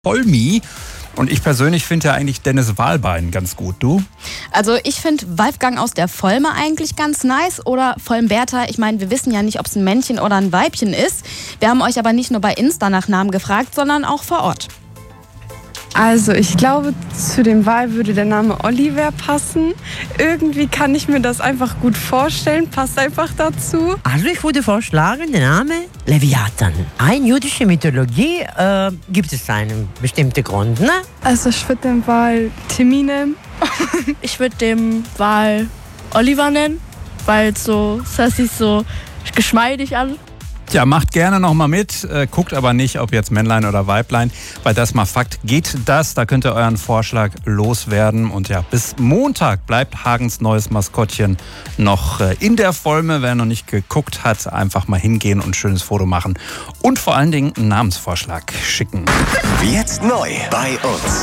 Olmi. Und ich persönlich finde ja eigentlich Dennis Walbein ganz gut. Du? Also ich finde Wolfgang aus der Volme eigentlich ganz nice oder Volmberta. Ich meine, wir wissen ja nicht, ob es ein Männchen oder ein Weibchen ist. Wir haben euch aber nicht nur bei Insta nach Namen gefragt, sondern auch vor Ort. Also ich glaube, zu dem Wal würde der Name Oliver passen. Irgendwie kann ich mir das einfach gut vorstellen, passt einfach dazu. Also ich würde vorschlagen, der Name Leviathan. In jüdischer Mythologie gibt es einen bestimmten Grund, ne? Also ich würde den Wal Timmy nennen. Ich würde den Wal Oliver nennen, weil das hört sich so geschmeidig an. Ja, macht gerne nochmal mit, guckt aber nicht, ob jetzt Männlein oder Weiblein. Bei Das mal Fakt geht das, da könnt ihr euren Vorschlag loswerden. Und ja, bis Montag bleibt Hagens neues Maskottchen noch in der Volme. Wer noch nicht geguckt hat, einfach mal hingehen und ein schönes Foto machen. Und vor allen Dingen einen Namensvorschlag schicken. Jetzt neu bei uns.